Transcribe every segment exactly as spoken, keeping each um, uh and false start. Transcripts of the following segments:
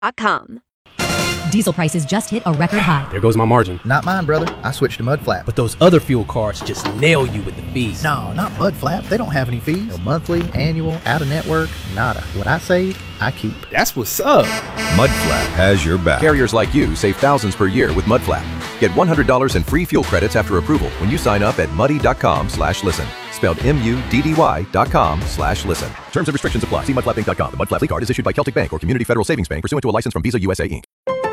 dot com. Diesel prices just hit a record high. There goes my margin. Not mine, brother. I switched to Mudflap. But those other fuel cards just nail you with the fees. No, not Mudflap. They don't have any fees. No monthly, annual, out-of-network, nada. What I save, I keep. That's what's up. Mudflap has your back. Carriers like you save thousands per year with Mudflap. Get one hundred dollars in free fuel credits after approval when you sign up at muddy.com slash listen. Spelled M-U-D-D-Y dot com slash listen. Terms and restrictions apply. See mudflap inc dot com. The Mudflap card is issued by Celtic Bank or Community Federal Savings Bank pursuant to a license from Visa U S A, Incorporated.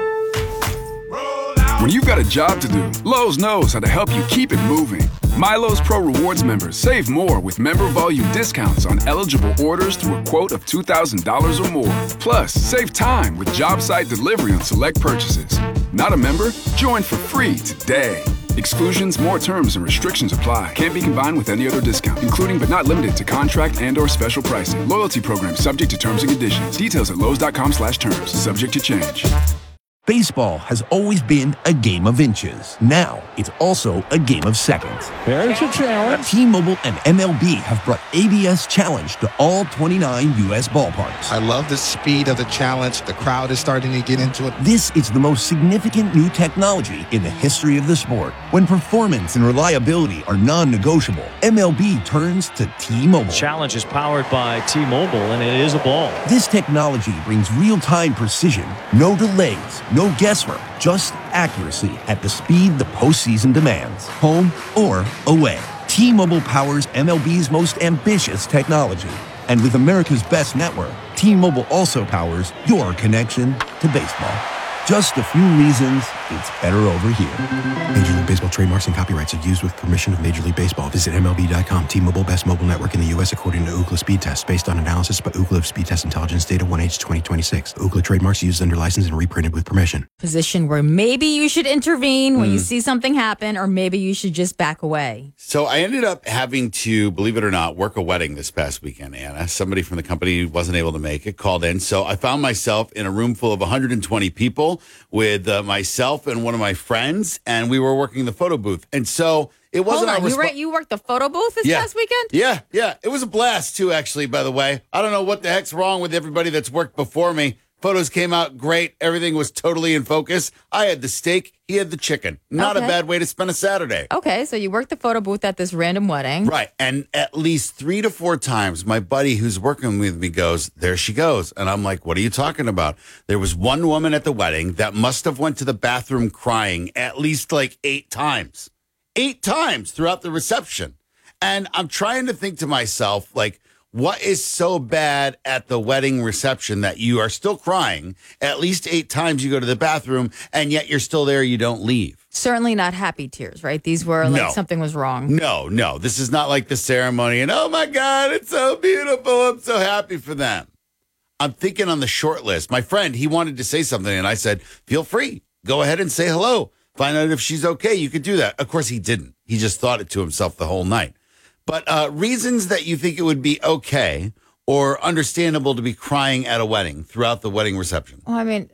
When you've got a job to do, Lowe's knows how to help you keep it moving. MyLowe's Pro Rewards members save more with member volume discounts on eligible orders through a quote of two thousand dollars or more. Plus, save time with job site delivery on select purchases. Not a member? Join for free today. Exclusions, more terms, and restrictions apply. Can't be combined with any other discount, including but not limited to contract and or special pricing. Loyalty program subject to terms and conditions. Details at lowes.com slash terms. Subject to change. Baseball has always been a game of inches. Now, it's also a game of seconds. There's a challenge. T-Mobile and M L B have brought A B S Challenge to all twenty-nine U S ballparks. I love the speed of the challenge. The crowd is starting to get into it. This is the most significant new technology in the history of the sport. When performance and reliability are non-negotiable, M L B turns to T-Mobile. Challenge is powered by T-Mobile, and it is a ball. This technology brings real-time precision, no delays, no guesswork, just accuracy at the speed the postseason demands, home or away. T-Mobile powers M L B's most ambitious technology. And with America's best network, T-Mobile also powers your connection to baseball. Just a few reasons it's better over here. Major League Baseball trademarks and copyrights are used with permission of Major League Baseball. Visit M L B dot com. T-Mobile, best mobile network in the U S according to Ookla Speed Test, based on analysis by Ookla of Speed Test Intelligence Data one H twenty twenty-six. Ookla trademarks used under license and reprinted with permission. Position where maybe you should intervene when Mm. you see something happen, or maybe you should just back away. So I ended up having to, believe it or not, work a wedding this past weekend, Anna. Somebody from the company wasn't able to make it, called in. So I found myself in a room full of one hundred twenty people with uh, myself and one of my friends, and we were working the photo booth. And so it wasn't Hold on, our you, respo- right, you worked the photo booth this Yeah. past weekend? Yeah, yeah. It was a blast, too, actually, by the way. I don't know what the heck's wrong with everybody that's worked before me. Photos came out great. Everything was totally in focus. I had the steak. He had the chicken. Not Okay. a bad way to spend a Saturday. Okay, so you worked the photo booth at this random wedding. Right. And at least three to four times, my buddy who's working with me goes, there she goes. And I'm like, what are you talking about? There was one woman at the wedding that must have went to the bathroom crying at least like eight times. Eight times throughout the reception. And I'm trying to think to myself, like, what is so bad at the wedding reception that you are still crying at least eight times you go to the bathroom and yet you're still there, you don't leave? Certainly not happy tears, right? These were like No. something was wrong. No, no. This is not like the ceremony and, oh, my God, it's so beautiful. I'm so happy for them. I'm thinking on the short list. My friend, he wanted to say something, and I said, feel free. Go ahead and say hello. Find out if she's okay. You could do that. Of course, he didn't. He just thought it to himself the whole night. But uh, reasons that you think it would be okay or understandable to be crying at a wedding throughout the wedding reception? Well, I mean,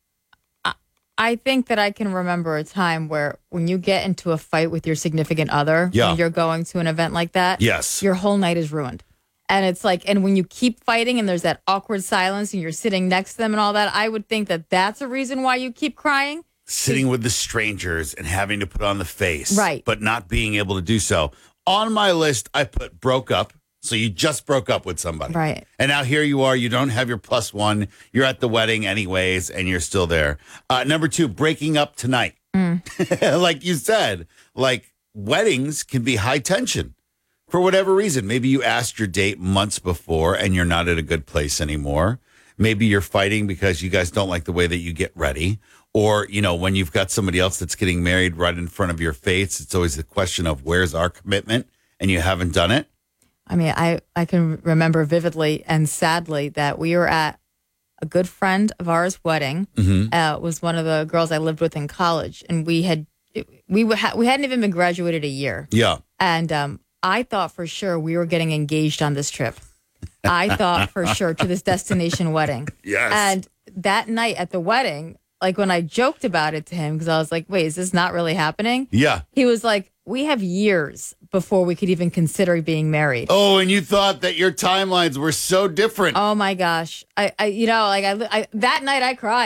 I, I think that I can remember a time where when you get into a fight with your significant other, Yeah. when you're going to an event like that, Yes. your whole night is ruined. And it's like, and when you keep fighting and there's that awkward silence and you're sitting next to them and all that, I would think that that's a reason why you keep crying. Sitting with the strangers and having to put on the face. Right. But not being able to do so. On my list, I put broke up. So you just broke up with somebody. Right. And now here you are. You don't have your plus one. You're at the wedding anyways, and you're still there. Uh, number two, breaking up tonight. Mm. Like you said, like weddings can be high tension for whatever reason. Maybe you asked your date months before and you're not at a good place anymore. Maybe you're fighting because you guys don't like the way that you get ready. Or, you know, when you've got somebody else that's getting married right in front of your face, it's always the question of where's our commitment, and you haven't done it. I mean, I, I can remember vividly and sadly that we were at a good friend of ours' wedding. Mm-hmm. Uh, was one of the girls I lived with in college, and we had we ha- we hadn't even been graduated a year. Yeah. And um, I thought for sure we were getting engaged on this trip. I thought for sure to this destination wedding. Yes. And that night at the wedding, like when I joked about it to him, because I was like, wait, is this not really happening? Yeah. He was like, we have years before we could even consider being married. Oh, and you thought that your timelines were so different. Oh my gosh. I, I you know, like I, I that night I cried.